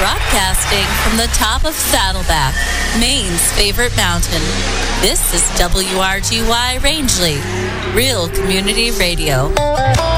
Broadcasting from the top of Saddleback, Maine's favorite mountain. This is WRGY Rangeley, Real Community Radio.